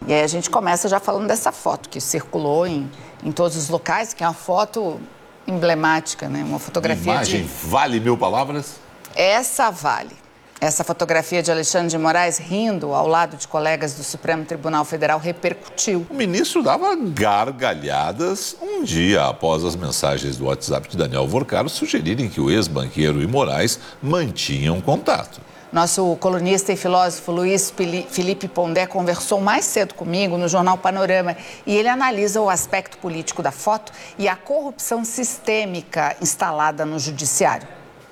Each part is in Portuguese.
E aí a gente começa já falando dessa foto que circulou em todos os locais, que é uma foto emblemática, né? Uma fotografia Imagem vale 1000 palavras? Essa vale. Essa fotografia de Alexandre de Moraes rindo ao lado de colegas do Supremo Tribunal Federal repercutiu. O ministro dava gargalhadas um dia após as mensagens do WhatsApp de Daniel Vorcaro sugerirem que o ex-banqueiro e Moraes mantinham contato. Nosso colunista e filósofo Luiz Felipe Pondé conversou mais cedo comigo no jornal Panorama e ele analisa o aspecto político da foto e a corrupção sistêmica instalada no judiciário.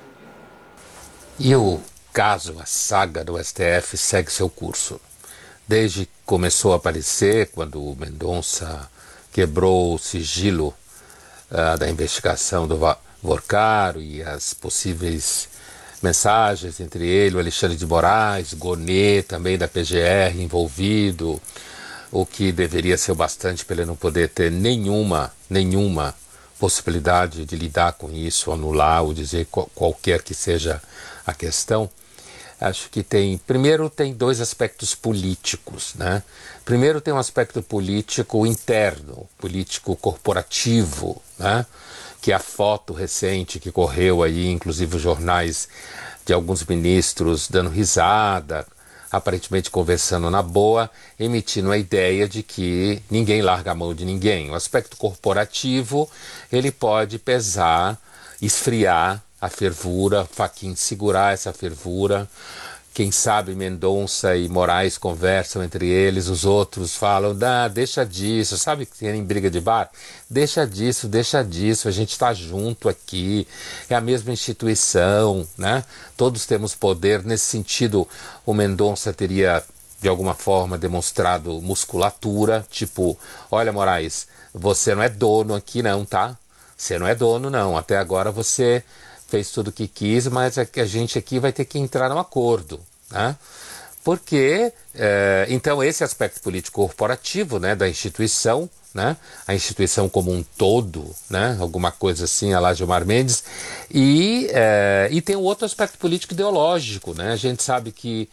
E o caso, a saga do STF segue seu curso. Desde que começou a aparecer, quando o Mendonça quebrou o sigilo da investigação do Vorcaro e as possíveis mensagens entre ele, o Alexandre de Moraes, Gonê, também da PGR envolvido, o que deveria ser o bastante para ele não poder ter nenhuma possibilidade de lidar com isso, anular ou dizer qualquer que seja a questão. Acho que primeiro tem dois aspectos políticos, né? Primeiro tem um aspecto político interno, político corporativo, né? Que é a foto recente que correu aí, inclusive os jornais de alguns ministros dando risada, aparentemente conversando na boa, emitindo a ideia de que ninguém larga a mão de ninguém. O aspecto corporativo, ele pode pesar, esfriar a fervura, Fachin segurar essa fervura. Quem sabe Mendonça e Moraes conversam entre eles, os outros falam, deixa disso, sabe que tem briga de bar? Deixa disso, a gente está junto aqui, é a mesma instituição, né? Todos temos poder. Nesse sentido, o Mendonça teria, de alguma forma, demonstrado musculatura, tipo, olha, Moraes, você não é dono aqui não, tá? Você não é dono não, até agora você fez tudo o que quis, mas é que a gente aqui vai ter que entrar num acordo, né? Porque, então, esse aspecto político corporativo, né, da instituição, né, a instituição como um todo, né, alguma coisa assim, a lá Gilmar Mendes, e tem um outro aspecto político ideológico, né? A gente sabe que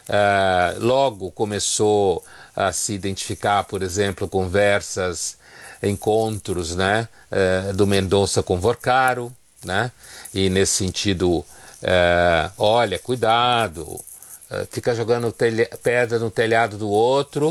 logo começou a se identificar, por exemplo, conversas, encontros, né, do Mendonça com Vorcaro, né? E nesse sentido, olha, cuidado, fica jogando pedra no telhado do outro,